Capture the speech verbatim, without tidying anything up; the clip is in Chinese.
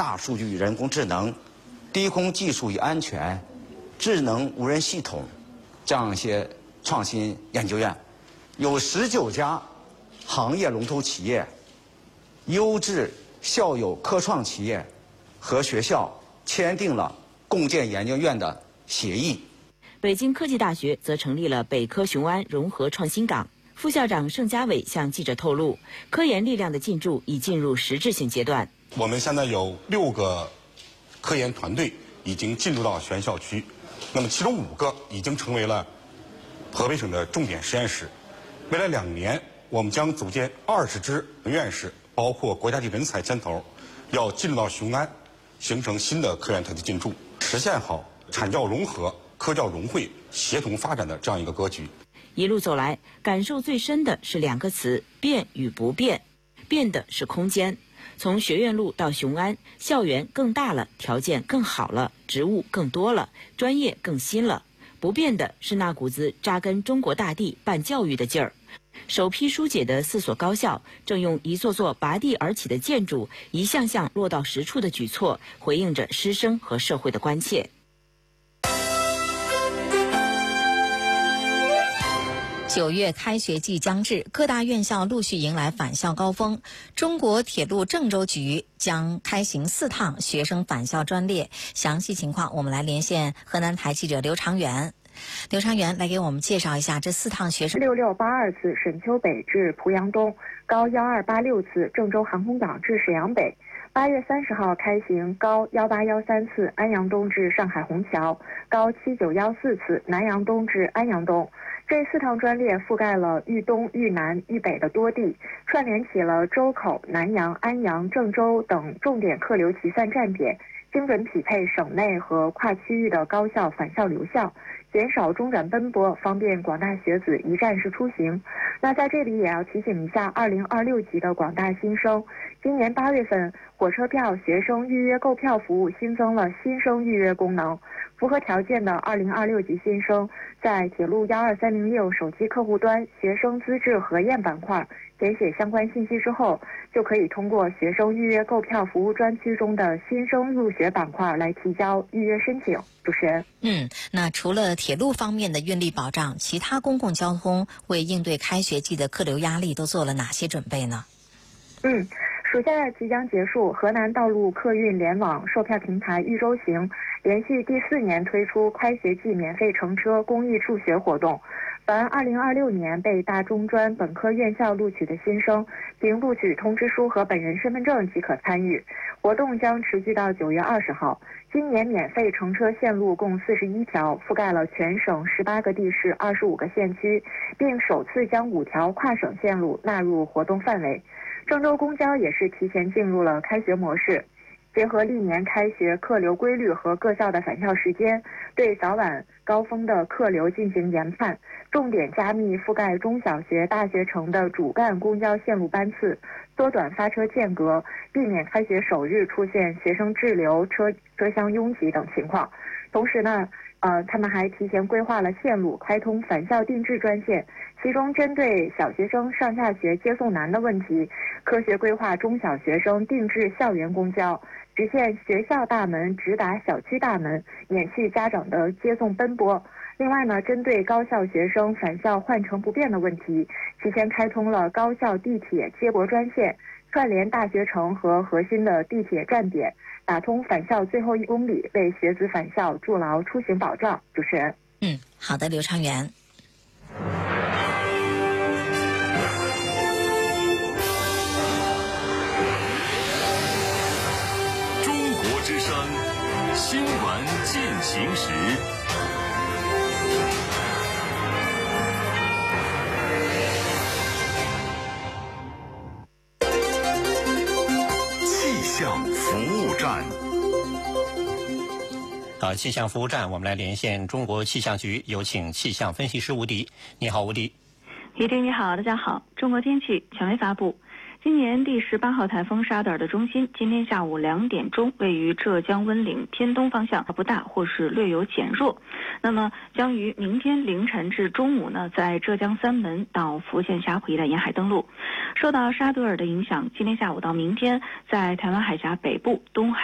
大数据与人工智能、低空技术与安全、智能无人系统这样一些创新研究院，有十九家行业龙头企业、优质校友科创企业和学校签订了共建研究院的协议。 北京科技大学则成立了北科雄安融合创新港。副校长盛家伟向记者透露，科研力量的进驻已进入实质性阶段。 我们现在有六个科研团队已经进入到原校区，那么其中五个已经成为了河北省的重点实验室。未来两年，我们将组建二十支院士，包括国家级人才牵头，要进入到雄安，形成新的科研特区进驻，实现好产教融合、科教融汇、协同发展的这样一个格局。 一路走来，感受最深的是两个词：变与不变。变的是空间，从学院路到雄安，校园更大了，条件更好了，职务更多了，专业更新了。不变的是那股子扎根中国大地办教育的劲儿。首批疏解的四所高校，正用一座座拔地而起的建筑，一项项落到实处的举措，回应着师生和社会的关切。 九月开学季将至，各大院校陆续迎来返校高峰。中国铁路郑州局将开行四趟学生返校专列。详细情况，我们来连线河南台记者刘长元。刘长元来给我们介绍一下这四趟学生。 六六八二次沈丘北至濮阳东，高幺二八六次郑州航空港至沈阳北。八月三十号开行高幺八幺三次安阳东至上海虹桥，高七九幺四次南阳东至安阳东。这四趟专列覆盖了豫东、豫南、豫北的多地，串联起了周口、南阳、安阳、郑州等重点客流集散站点，精准匹配省内和跨区域的高校返校留校，减少中转奔波，方便广大学子一站式出行。那在这里也要提醒一下二零二六级的广大新生，今年八月份火车票学生预约购票服务新增了新生预约功能，符合条件的二零二六级新生在铁路幺二三零六手机客户端学生资质核验板块填写相关信息之后，就可以通过学生预约购票服务专区中的新生入学板块来提交预约申请。主持人， 嗯，那除了铁路方面的运力保障，其他公共交通为应对开学季的客流压力都做了哪些准备呢？ 嗯，暑假即将结束，河南道路客运联网售票平台豫州行连续第四年推出开学季免费乘车公益助学活动。凡二零二六年被大中专本科院校录取的新生，凭录取通知书和本人身份证即可参与。活动将持续到九月二十号。今年免费乘车线路共四十一条，覆盖了全省十八个地市、二十五个县区，并首次将五条跨省线路纳入活动范围。郑州公交也是提前进入了开学模式，结合历年开学客流规律和各校的返校时间，对早晚高峰的客流进行研判，重点加密覆盖中小学、大学城的主干公交线路班次，缩短发车间隔，避免开学首日出现学生滞留、车车厢拥挤等情况。同时呢，呃，他们还提前规划了线路，开通返校定制专线，其中针对小学生上下学接送难的问题，科学规划中小学生定制校园公交，实现学校大门直达小区大门，免去家长的接送奔波。另外呢，针对高校学生返校换乘不便的问题，提前开通了高校地铁接驳专线，串联大学城和核心的地铁站点，打通返校最后一公里，为学子返校筑牢出行保障。主持人， 嗯，好的，刘长元。 中国之声新闻进行时。气象服务站。 好，气象服务站，我们来连线中国气象局，有请气象分析师吴迪。你好，吴迪。 李迪你好，大家好。中国天气权威发布，今年第十八号台风沙德尔的中心，今天下午两点钟位于浙江温岭偏东方向，不大或是略有减弱。那么将于明天凌晨至中午呢，在浙江三门到福建霞浦一带沿海登陆。受到沙德尔的影响，今天下午到明天，在台湾海峡北部、东海